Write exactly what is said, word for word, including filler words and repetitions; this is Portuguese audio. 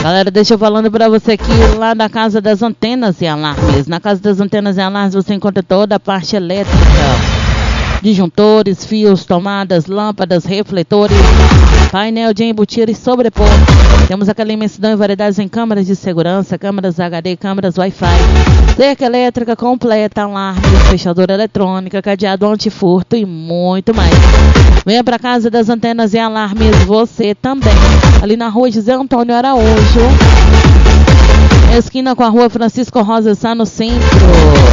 Galera, deixa eu falando pra você aqui, lá da Casa das Antenas e Alarmes. Na Casa das Antenas e Alarmes você encontra toda a parte elétrica. Disjuntores, fios, tomadas, lâmpadas, refletores, painel de embutir e sobrepor. Temos aquela imensidão e variedades em câmeras de segurança, câmeras H D, câmeras Wi-Fi, cerca elétrica completa, alarmes, fechadura eletrônica, cadeado antifurto e muito mais. Venha para Casa das Antenas e Alarmes, você também, ali na rua José Antônio Araújo, esquina com a rua Francisco Rosa, está no centro.